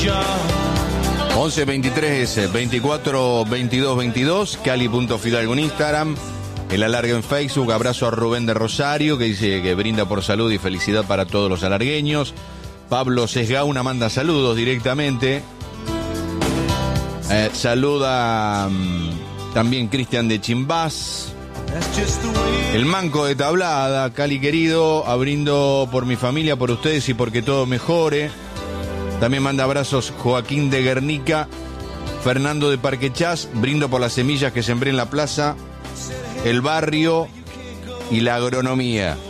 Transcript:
11 23 24 22 22, Cali.Fidalgo en Instagram, el alargue en Facebook. Abrazo a Rubén de Rosario, que dice que brinda por salud y felicidad para todos los alargueños. Pablo Sesgauna manda saludos directamente. Saluda también Cristian de Chimbás. El Manco de Tablada, Cali querido, abrindo por mi familia, por ustedes y porque todo mejore. También manda abrazos Joaquín de Guernica. Fernando de Parque Chas, brindo por las semillas que sembré en la plaza, el barrio y la agronomía.